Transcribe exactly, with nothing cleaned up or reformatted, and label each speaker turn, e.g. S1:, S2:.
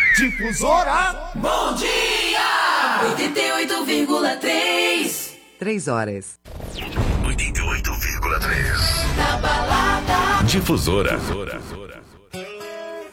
S1: Difusora.
S2: Bom dia! oitenta e oito vírgula três.
S3: Três horas.
S4: oitenta e oito vírgula três.
S2: Na balada.
S4: Difusora.